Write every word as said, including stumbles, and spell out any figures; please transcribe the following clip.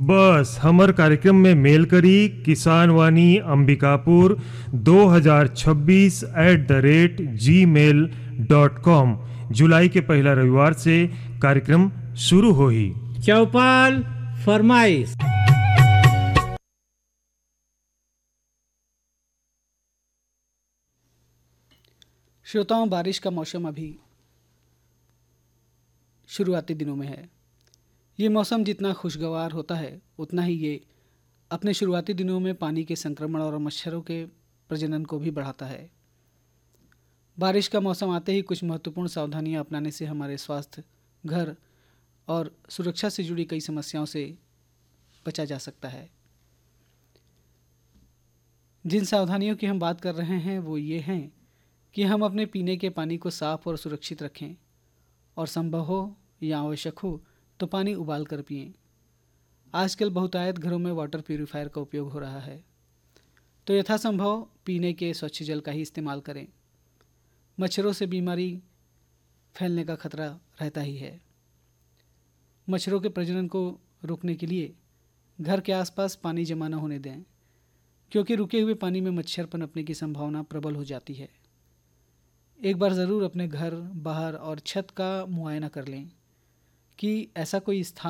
बस हमर कार्यक्रम में मेल करी किसान वानी अंबिकापुर दो हज़ार छब्बीस at the rate ji mail dot com. जुलाई के पहला रविवार से कार्यक्रम शुरू हो ही। चौपाल फरमाइश। श्रोताओं, बारिश का मौसम अभी शुरुआती दिनों में है। ये मौसम जितना खुशगवार होता है उतना ही ये अपने शुरुआती दिनों में पानी के संक्रमण और मच्छरों के प्रजनन को भी बढ़ाता है। बारिश का मौसम आते ही कुछ महत्वपूर्ण सावधानियां अपनाने से हमारे स्वास्थ्य, घर और सुरक्षा से जुड़ी कई समस्याओं से बचा जा सकता है। जिन सावधानियों की हम बात कर रहे हैं वो ये हैं कि हम अपने पीने के पानी को साफ और सुरक्षित रखें और संभव हो या आवश्यक हो तो पानी उबाल कर पिएं। आजकल बहुतायत घरों में वाटर प्यूरीफायर का उपयोग हो रहा है, तो यथासंभव पीने के स्वच्छ जल का ही इस्तेमाल करें। मच्छरों से बीमारी फैलने का खतरा रहता ही है। मच्छरों के प्रजनन को रोकने के लिए घर के आसपास पानी जमा न होने दें, क्योंकि रुके हुए पानी में मच्छर पनपने की संभावना प्रबल हो जाती है। एक बार ज़रूर अपने घर, बाहर और छत का मुआयना कर लें कि ऐसा कोई स्थान